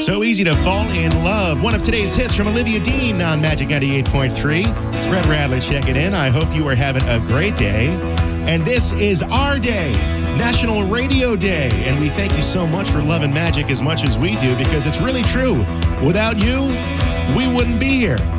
So easy to fall in love. One of today's hits from Olivia Dean on Magic 98.3. It's Brett Radley checking in. I hope you are having a great day. And this is our day, National Radio Day. And we thank you so much for loving magic as much as we do, because it's really true. Without you, we wouldn't be here.